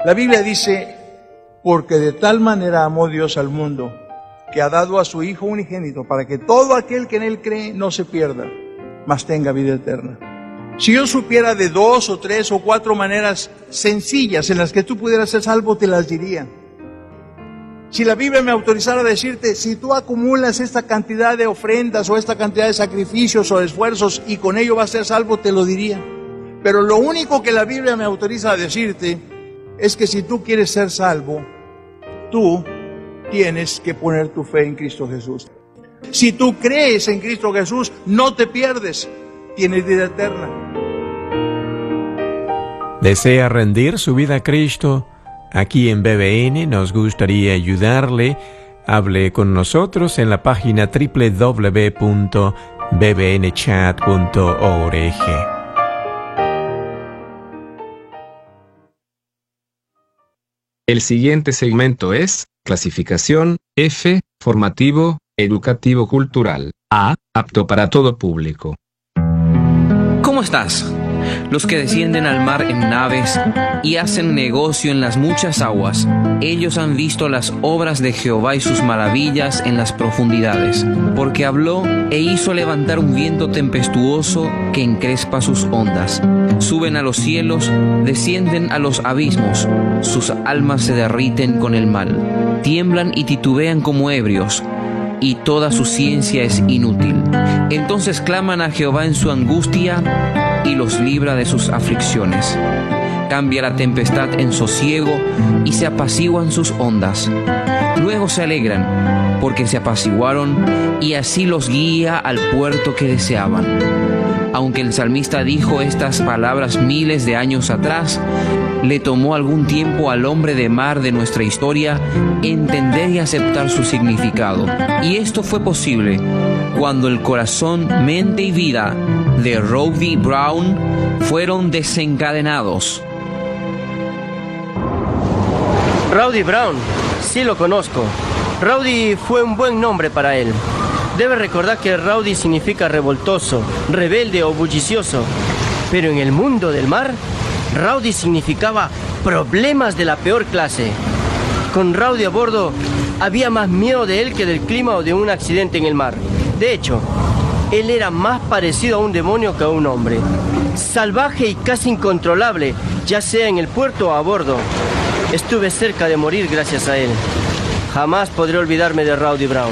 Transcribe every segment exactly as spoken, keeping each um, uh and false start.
La Biblia dice, porque de tal manera amó Dios al mundo, que ha dado a su Hijo unigénito, para que todo aquel que en Él cree no se pierda, mas tenga vida eterna. Si yo supiera de dos o tres o cuatro maneras sencillas en las que tú pudieras ser salvo, te las diría. Si la Biblia me autorizara a decirte, si tú acumulas esta cantidad de ofrendas o esta cantidad de sacrificios o de esfuerzos y con ello vas a ser salvo, te lo diría. Pero lo único que la Biblia me autoriza a decirte es que si tú quieres ser salvo, tú tienes que poner tu fe en Cristo Jesús. Si tú crees en Cristo Jesús, no te pierdes, tienes vida eterna. ¿Desea rendir su vida a Cristo? Aquí en B B N nos gustaría ayudarle. Hable con nosotros en la página doble u doble u doble u punto b b n chat punto org. El siguiente segmento es clasificación F, formativo, educativo cultural. A, apto para todo público. ¿Cómo estás? Los que descienden al mar en naves y hacen negocio en las muchas aguas, ellos han visto las obras de Jehová y sus maravillas en las profundidades, porque habló e hizo levantar un viento tempestuoso que encrespa sus ondas. Suben a los cielos, descienden a los abismos, sus almas se derriten con el mal, tiemblan y titubean como ebrios, y toda su ciencia es inútil. Entonces claman a Jehová en su angustia y los libra de sus aflicciones. Cambia la tempestad en sosiego y se apaciguan sus ondas. Luego se alegran porque se apaciguaron y así los guía al puerto que deseaban. Aunque el salmista dijo estas palabras miles de años atrás, le tomó algún tiempo al hombre de mar de nuestra historia entender y aceptar su significado. Y esto fue posible cuando el corazón, mente y vida de Rowdy Brown fueron desencadenados. Rowdy Brown, sí lo conozco. Rowdy fue un buen nombre para él. Debe recordar que rowdy significa revoltoso, rebelde o bullicioso. Pero en el mundo del mar, rowdy significaba problemas de la peor clase. Con Rowdy a bordo, había más miedo de él que del clima o de un accidente en el mar. De hecho, él era más parecido a un demonio que a un hombre. Salvaje y casi incontrolable, ya sea en el puerto o a bordo. Estuve cerca de morir gracias a él. Jamás podré olvidarme de Rowdy Brown.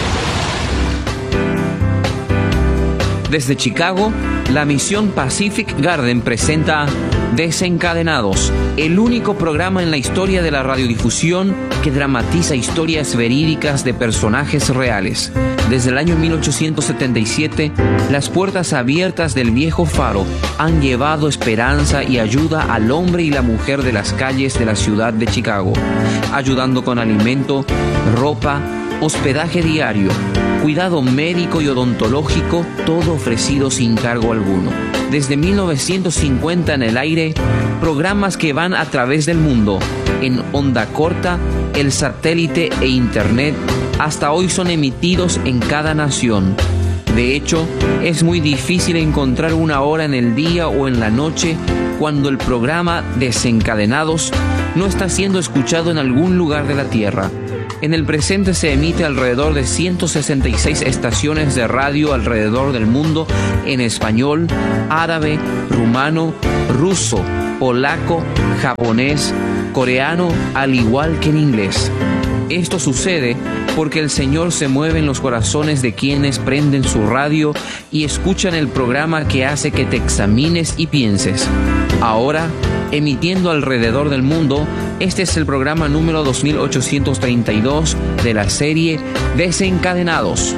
Desde Chicago, la misión Pacific Garden presenta Desencadenados, el único programa en la historia de la radiodifusión que dramatiza historias verídicas de personajes reales. Desde el año mil ochocientos setenta y siete, las puertas abiertas del viejo faro han llevado esperanza y ayuda al hombre y la mujer de las calles de la ciudad de Chicago, ayudando con alimento, ropa, hospedaje diario, cuidado médico y odontológico, todo ofrecido sin cargo alguno. Desde mil novecientos cincuenta en el aire, programas que van a través del mundo, en onda corta, el satélite e internet, hasta hoy son emitidos en cada nación. De hecho, es muy difícil encontrar una hora en el día o en la noche cuando el programa Desencadenados no está siendo escuchado en algún lugar de la Tierra. En el presente se emite alrededor de ciento sesenta y seis estaciones de radio alrededor del mundo en español, árabe, rumano, ruso, polaco, japonés, coreano, al igual que en inglés. Esto sucede porque el Señor se mueve en los corazones de quienes prenden su radio y escuchan el programa que hace que te examines y pienses. Ahora, emitiendo alrededor del mundo, este es el programa número dos mil ochocientos treinta y dos de la serie Desencadenados.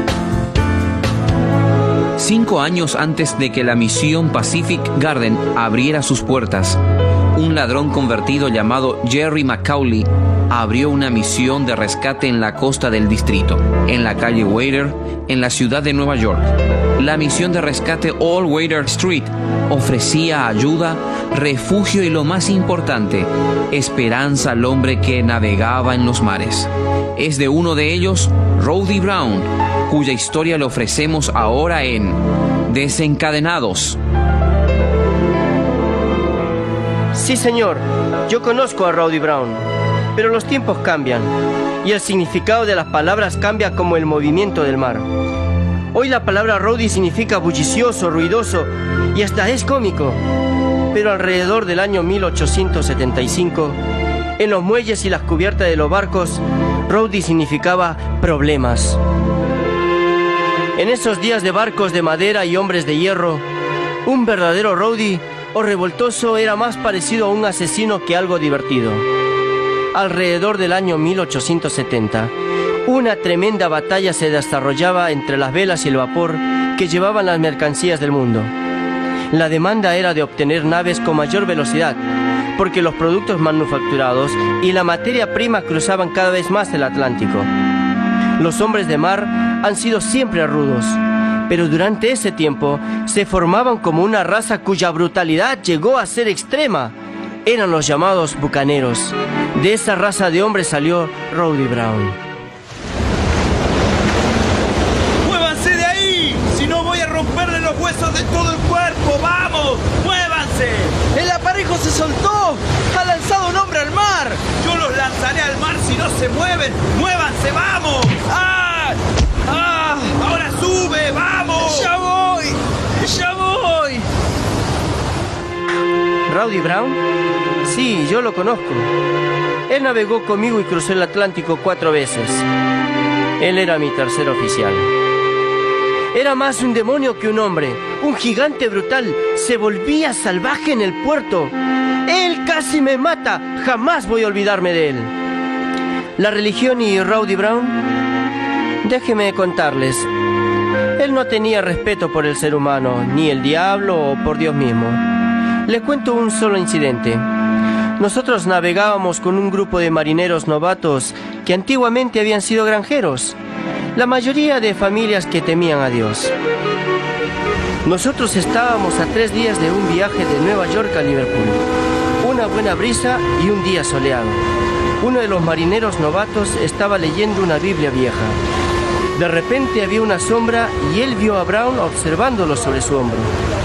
Cinco años antes de que la misión Pacific Garden abriera sus puertas, un ladrón convertido llamado Jerry McCauley abrió una misión de rescate en la costa del distrito, en la calle Water, en la ciudad de Nueva York. La misión de rescate All Water Street ofrecía ayuda, refugio y, lo más importante, esperanza al hombre que navegaba en los mares. Es de uno de ellos, Rowdy Brown, cuya historia le ofrecemos ahora en Desencadenados. Sí, señor, yo conozco a Rowdy Brown, pero los tiempos cambian y el significado de las palabras cambia como el movimiento del mar. Hoy la palabra rowdy significa bullicioso, ruidoso y hasta es cómico, pero alrededor del año mil ochocientos setenta y cinco, en los muelles y las cubiertas de los barcos, rowdy significaba problemas. En esos días de barcos de madera y hombres de hierro, un verdadero rowdy o revoltoso era más parecido a un asesino que algo divertido. Alrededor del año mil ochocientos setenta, una tremenda batalla se desarrollaba entre las velas y el vapor que llevaban las mercancías del mundo. La demanda era de obtener naves con mayor velocidad, porque los productos manufacturados y la materia prima cruzaban cada vez más el Atlántico. Los hombres de mar han sido siempre rudos, pero durante ese tiempo se formaban como una raza cuya brutalidad llegó a ser extrema. Eran los llamados bucaneros. De esa raza de hombres salió Rowdy Brown. ¡Muévanse de ahí! Si no voy a romperle los huesos de todo el cuerpo. ¡Vamos! ¡Muévanse! ¡El aparejo se soltó! ¡Ha lanzado un hombre al mar! Yo los lanzaré al mar si no se mueven. ¡Muévanse! ¡Vamos! ¡Ah! ¡Ah! ¡Ahora sube! ¡Vamos! ¡Ya voy! ¡Ya voy! ¿Rowdy Brown? Sí, yo lo conozco. Él navegó conmigo y cruzó el Atlántico cuatro veces. Él era mi tercer oficial. Era más un demonio que un hombre. Un gigante brutal. Se volvía salvaje en el puerto. Él casi me mata. Jamás voy a olvidarme de él. La religión y Rowdy Brown. Déjeme contarles. Él no tenía respeto por el ser humano, ni el diablo o por Dios mismo. Les cuento un solo incidente. Nosotros navegábamos con un grupo de marineros novatos que antiguamente habían sido granjeros, la mayoría de familias que temían a Dios. Nosotros estábamos a tres días de un viaje de Nueva York a Liverpool. Una buena brisa y un día soleado. Uno de los marineros novatos estaba leyendo una Biblia vieja. De repente había una sombra y él vio a Brown observándolo sobre su hombro.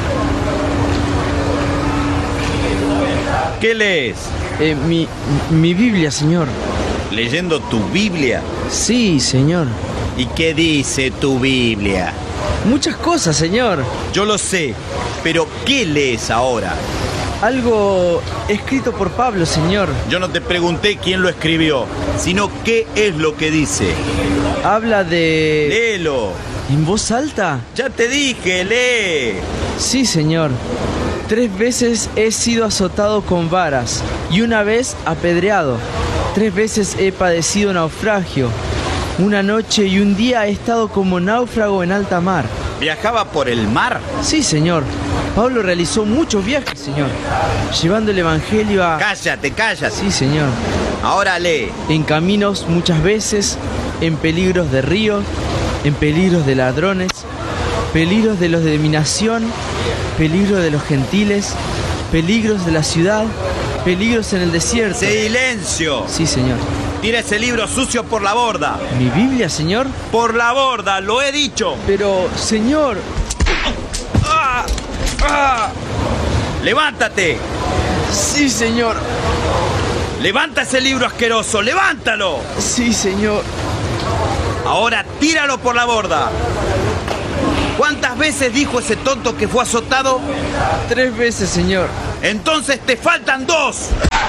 ¿Qué lees? Eh, mi, mi Biblia, señor. ¿Leyendo tu Biblia? Sí, señor. ¿Y qué dice tu Biblia? Muchas cosas, señor. Yo lo sé, pero ¿qué lees ahora? Algo escrito por Pablo, señor. Yo no te pregunté quién lo escribió, sino qué es lo que dice. Habla de... Léelo. ¿En voz alta? Ya te dije, lee. Sí, señor. Tres veces he sido azotado con varas y una vez apedreado. Tres veces he padecido naufragio. Una noche y un día he estado como náufrago en alta mar. ¿Viajaba por el mar? Sí, señor. Pablo realizó muchos viajes, señor, llevando el evangelio a... Cállate, cállate. Sí, señor. Ahora lee. En caminos muchas veces, en peligros de ríos, en peligros de ladrones, peligros de los de mi nación, peligros de los gentiles, peligros de la ciudad, peligros en el desierto. ¡Silencio! Sí, señor. Tira ese libro sucio por la borda. ¿Mi Biblia, señor? Por la borda, lo he dicho. Pero, señor... ¡Ah! ¡Ah! ¡Levántate! Sí, señor. ¡Levanta ese libro asqueroso! ¡Levántalo! Sí, señor. Ahora tíralo por la borda. ¿Cuántas veces dijo ese tonto que fue azotado? Tres veces, señor. Entonces te faltan dos.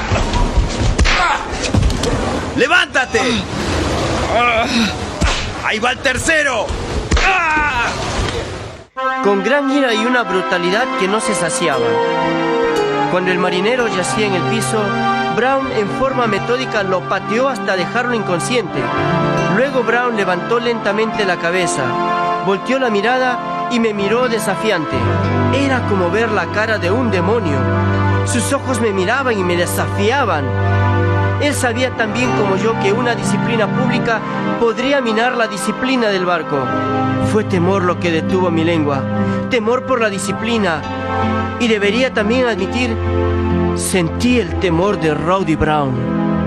¡Levántate! ¡Ahí va el tercero! Con gran ira y una brutalidad que no se saciaba. Cuando el marinero yacía en el piso, Brown en forma metódica lo pateó hasta dejarlo inconsciente. Luego Brown levantó lentamente la cabeza, volteó la mirada y me miró desafiante. Era como ver la cara de un demonio. Sus ojos me miraban y me desafiaban. Él sabía tan bien como yo que una disciplina pública podría minar la disciplina del barco. Fue temor lo que detuvo mi lengua, temor por la disciplina. Y debería también admitir, sentí el temor de Rowdy Brown.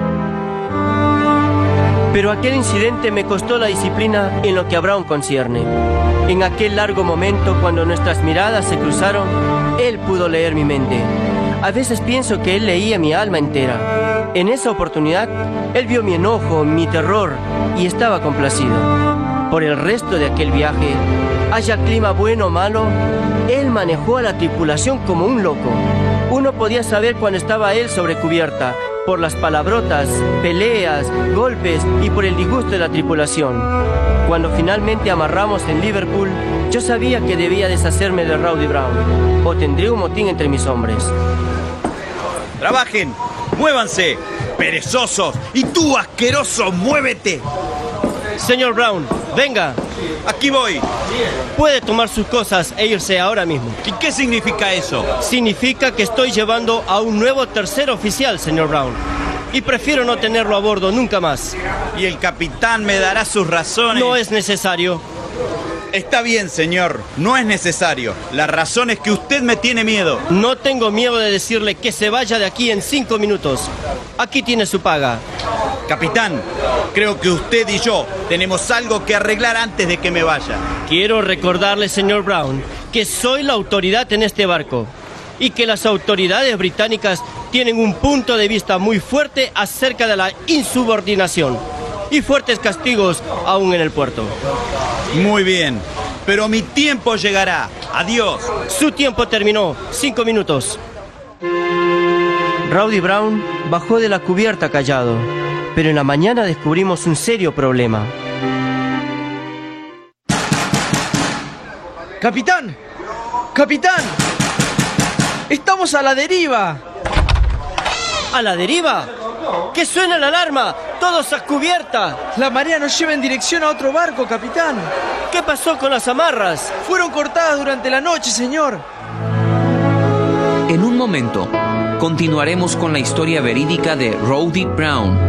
Pero aquel incidente me costó la disciplina en lo que a Brown concierne. En aquel largo momento, cuando nuestras miradas se cruzaron, él pudo leer mi mente. A veces pienso que él leía mi alma entera. En esa oportunidad, él vio mi enojo, mi terror y estaba complacido. Por el resto de aquel viaje, haya clima bueno o malo, él manejó a la tripulación como un loco. Uno podía saber cuando estaba él sobre cubierta, por las palabrotas, peleas, golpes y por el disgusto de la tripulación. Cuando finalmente amarramos en Liverpool, yo sabía que debía deshacerme de Rowdy Brown, o tendría un motín entre mis hombres. ¡Trabajen! ¡Muévanse! ¡Perezosos! ¡Y tú, asqueroso, muévete! Señor Brown, venga. Aquí voy. Puede tomar sus cosas e irse ahora mismo. ¿Y qué significa eso? Significa que estoy llevando a un nuevo tercer oficial, señor Brown. Y prefiero no tenerlo a bordo nunca más. Y el capitán me dará sus razones. No es necesario. Está bien, señor. No es necesario. La razón es que usted me tiene miedo. No tengo miedo de decirle que se vaya de aquí en cinco minutos. Aquí tiene su paga. Capitán, creo que usted y yo tenemos algo que arreglar antes de que me vaya. Quiero recordarle, señor Brown, que soy la autoridad en este barco y que las autoridades británicas tienen un punto de vista muy fuerte acerca de la insubordinación y fuertes castigos aún en el puerto. Muy bien, pero mi tiempo llegará. Adiós. Su tiempo terminó. Cinco minutos. Rowdy Brown bajó de la cubierta callado, pero en la mañana descubrimos un serio problema. ¡Capitán! ¡Capitán! ¡Estamos a la deriva! ¿A la deriva? ¡Que suena la alarma! ¡Todos a cubierta! La marea nos lleva en dirección a otro barco, capitán. ¿Qué pasó con las amarras? Fueron cortadas durante la noche, señor. En un momento, continuaremos con la historia verídica de Rowdy Brown.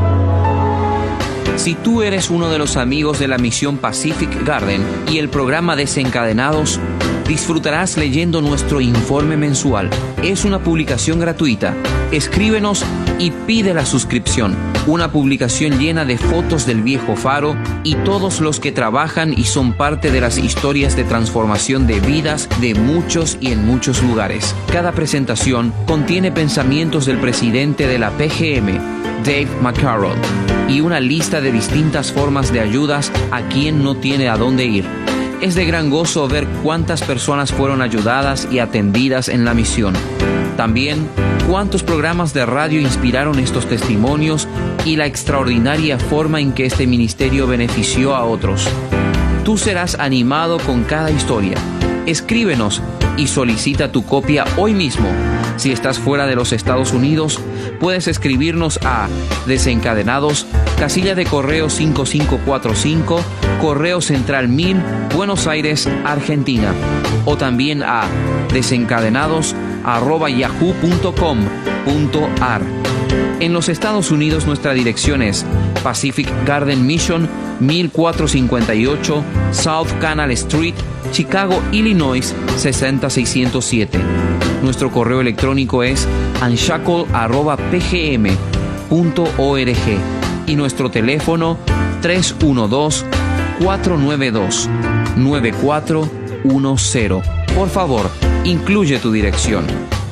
Si tú eres uno de los amigos de la misión Pacific Garden y el programa Desencadenados, disfrutarás leyendo nuestro informe mensual. Es una publicación gratuita. Escríbenos y pide la suscripción. Una publicación llena de fotos del viejo faro y todos los que trabajan y son parte de las historias de transformación de vidas de muchos y en muchos lugares. Cada presentación contiene pensamientos del presidente de la P G M, Dave McCarroll, y una lista de distintas formas de ayudas a quien no tiene a dónde ir. Es de gran gozo ver cuántas personas fueron ayudadas y atendidas en la misión. También, cuántos programas de radio inspiraron estos testimonios y la extraordinaria forma en que este ministerio benefició a otros. Tú serás animado con cada historia. Escríbenos y solicita tu copia hoy mismo. Si estás fuera de los Estados Unidos, puedes escribirnos a Desencadenados, casilla de correo cinco cinco cuatro cinco, Correo Central mil, Buenos Aires, Argentina. O también a desencadenados arroba yahoo punto com punto ar. En los Estados Unidos nuestra dirección es Pacific Garden Mission, mil cuatrocientos cincuenta y ocho South Canal Street, Chicago, Illinois, seis cero seis cero siete. Nuestro correo electrónico es unshackle arroba p g m punto org y nuestro teléfono tres uno dos, cuatro nueve dos, nueve cuatro uno cero. Por favor, incluye tu dirección.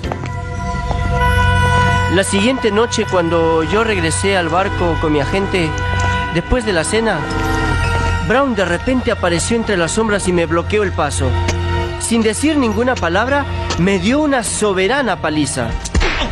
La siguiente noche, cuando yo regresé al barco con mi agente, después de la cena, Brown de repente apareció entre las sombras y me bloqueó el paso. Sin decir ninguna palabra, me dio una soberana paliza.